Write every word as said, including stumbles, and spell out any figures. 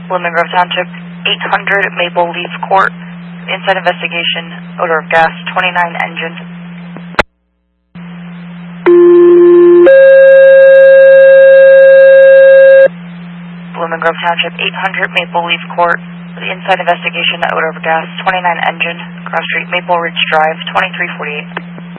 Blooming Grove Township, eight hundred Maple Leaf Court. Inside investigation, odor of gas, twenty-nine engine. Blooming Grove Township, eight hundred Maple Leaf Court. Inside investigation, odor of gas, twenty-nine engine. Cross Street, Maple Ridge Drive, twenty-three forty-eight.